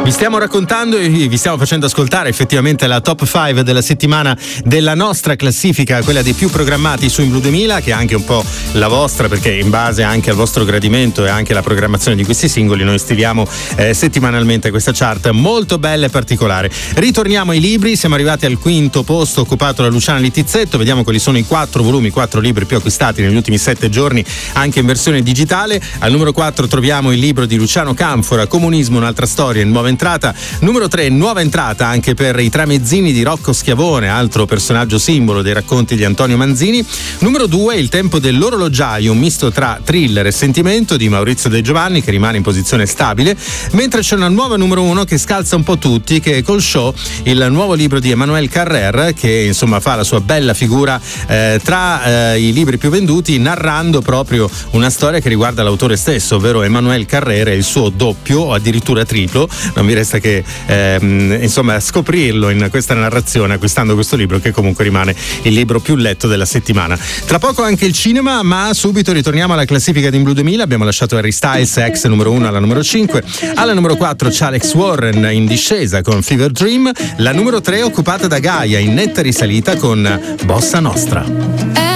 Vi stiamo raccontando e vi stiamo facendo ascoltare effettivamente la top 5 della settimana della nostra classifica, quella dei più programmati su In Blue 2000, che è anche un po' la vostra, perché in base anche al vostro gradimento e anche alla programmazione di questi singoli noi stiliamo settimanalmente questa chart molto bella e particolare. Ritorniamo ai libri, siamo arrivati al quinto posto occupato da Luciana Littizzetto. Vediamo quali sono i 4 volumi, 4 libri più acquistati negli ultimi 7 giorni anche in versione digitale. Al numero 4 troviamo il libro di Luciano Canfora, Comunismo, un'altra storia, in nuova entrata. Numero 3, nuova entrata anche per I Tramezzini di Rocco Schiavone, altro personaggio simbolo dei racconti di Antonio Manzini. Numero 2, Il tempo dell'orologiaio, un misto tra thriller e sentimento di Maurizio De Giovanni, che rimane in posizione stabile, mentre c'è una nuova numero 1 che scalza un po' tutti, che è Col Show, il nuovo libro di Emmanuel Carrer, che insomma fa la sua bella figura tra i libri più venduti, narrando proprio una storia che riguarda l'autore stesso, ovvero Emmanuel Carrer e il suo doppio o addirittura triplo. Non mi resta che insomma scoprirlo in questa narrazione acquistando questo libro, che comunque rimane il libro più letto della settimana. Tra poco anche il cinema, ma subito ritorniamo alla classifica di In Blue 2000. Abbiamo lasciato Harry Styles, ex numero 1 alla numero 5. Alla numero 4 c'è Alex Warren in discesa con Fever Dream. La numero 3 occupata da Gaia in netta risalita con Bossa Nostra.